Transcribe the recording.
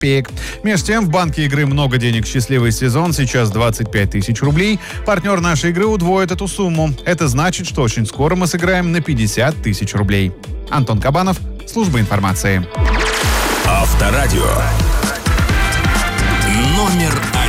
копеек. Между тем, в банке игры «Много денег. Счастливый сезон» сейчас 25 тысяч рублей. Партнер нашей игры удвоит эту сумму. Это значит, что очень скоро мы сыграем на 50 тысяч рублей. Антон Кабанов, служба информации. Авторадио. Номер 1.